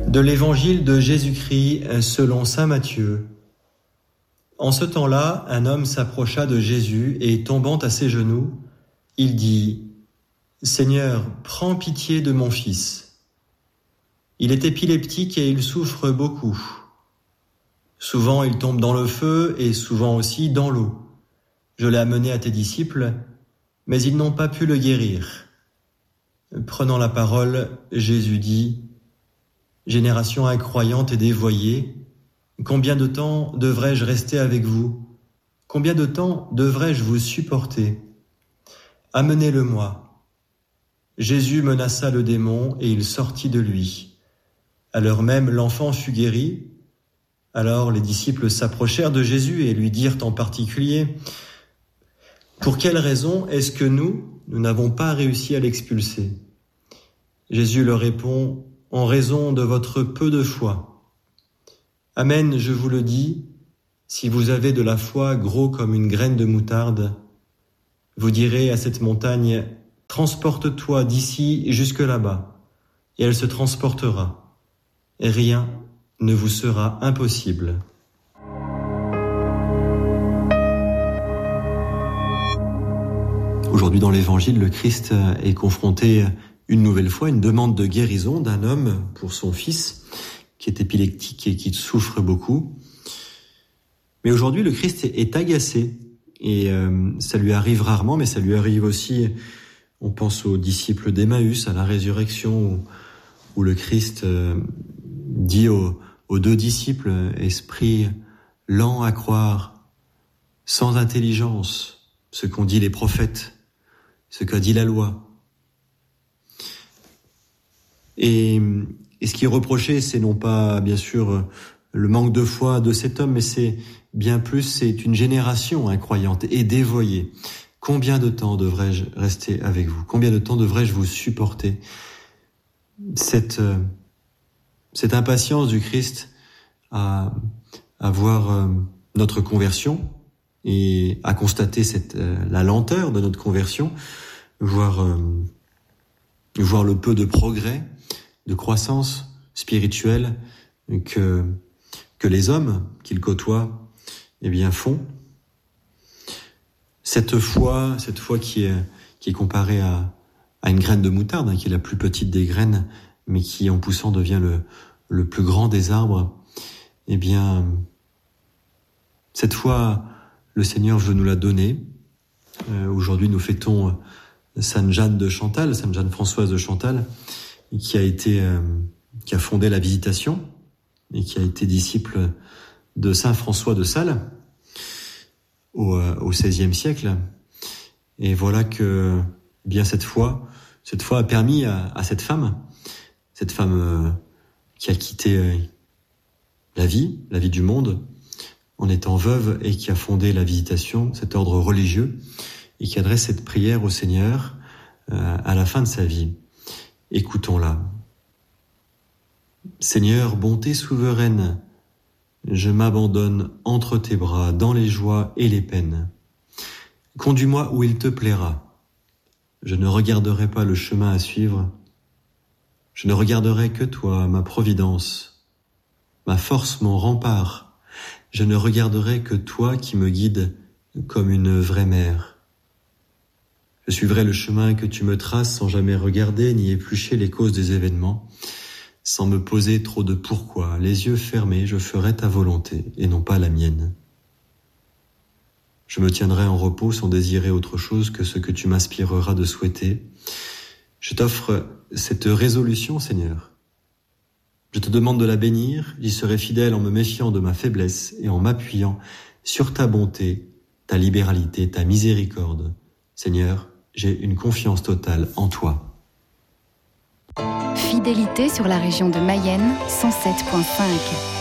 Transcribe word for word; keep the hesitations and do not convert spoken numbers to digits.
De l'Évangile de Jésus-Christ selon saint Matthieu. En ce temps-là, un homme s'approcha de Jésus et, tombant à ses genoux, il dit « Seigneur, prends pitié de mon fils. Il est épileptique et il souffre beaucoup. Souvent il tombe dans le feu et souvent aussi dans l'eau. Je l'ai amené à tes disciples, mais ils n'ont pas pu le guérir. » Prenant la parole, Jésus dit « Génération incroyante et dévoyée, combien de temps devrais-je rester avec vous? Combien de temps devrais-je vous supporter? Amenez-le-moi. » Jésus menaça le démon et il sortit de lui. À l'heure même, l'enfant fut guéri. Alors les disciples s'approchèrent de Jésus et lui dirent en particulier « Pour quelle raison est-ce que nous, nous n'avons pas réussi à l'expulser ?» Jésus leur répond « En raison de votre peu de foi. Amen, je vous le dis, si vous avez de la foi gros comme une graine de moutarde, vous direz à cette montagne « Transporte-toi d'ici jusque là-bas » et elle se transportera. Et rien ne vous sera impossible. Aujourd'hui dans l'Évangile, le Christ est confronté une nouvelle fois à une demande de guérison d'un homme pour son fils qui est épileptique et qui souffre beaucoup. Mais aujourd'hui, le Christ est agacé et euh, ça lui arrive rarement, mais ça lui arrive aussi, on pense aux disciples d'Emmaüs, à la résurrection, où, où le Christ euh, dit aux, aux deux disciples, esprit lent à croire, sans intelligence, ce qu'ont dit les prophètes, ce qu'a dit la loi. Et, et ce qui est reproché, c'est non pas, bien sûr, le manque de foi de cet homme, mais c'est bien plus, c'est une génération incroyante et dévoyée. Combien de temps devrais-je rester avec vous? Combien de temps devrais-je vous supporter? Cette, cette impatience du Christ à, à voir notre conversion et à constater cette, la lenteur de notre conversion, voir, voir le peu de progrès, de croissance spirituelle que, que les hommes qu'il côtoie, eh bien, font. Cette foi, cette foi qui est, qui est comparée à, à une graine de moutarde, hein, qui est la plus petite des graines, mais qui, en poussant, devient le, le plus grand des arbres, eh bien, cette foi, le Seigneur veut nous la donner. Euh, aujourd'hui, nous fêtons Sainte Jeanne de Chantal, Sainte Jeanne Françoise de Chantal, qui a été, euh, qui a fondé la Visitation et qui a été disciple de Saint François de Sales au, euh, au seizième siècle. Et voilà que, eh bien, cette foi, cette foi a permis à, à cette femme, cette femme euh, qui a quitté euh, la vie, la vie du monde, en étant veuve et qui a fondé la Visitation, cet ordre religieux, et qui adresse cette prière au Seigneur euh, à la fin de sa vie. Écoutons-la. Seigneur, bonté souveraine, je m'abandonne entre tes bras dans les joies et les peines. Conduis-moi où il te plaira. Je ne regarderai pas le chemin à suivre. Je ne regarderai que toi, ma providence, ma force, mon rempart. Je ne regarderai que toi qui me guides comme une vraie mère. Je suivrai le chemin que tu me traces sans jamais regarder ni éplucher les causes des événements, sans me poser trop de pourquoi. Les yeux fermés, je ferai ta volonté et non pas la mienne. Je me tiendrai en repos sans désirer autre chose que ce que tu m'inspireras de souhaiter. Je t'offre cette résolution, Seigneur. Je te demande de la bénir, j'y serai fidèle en me méfiant de ma faiblesse et en m'appuyant sur ta bonté, ta libéralité, ta miséricorde. Seigneur, j'ai une confiance totale en toi. Fidélité sur la région de Mayenne, cent sept virgule cinq.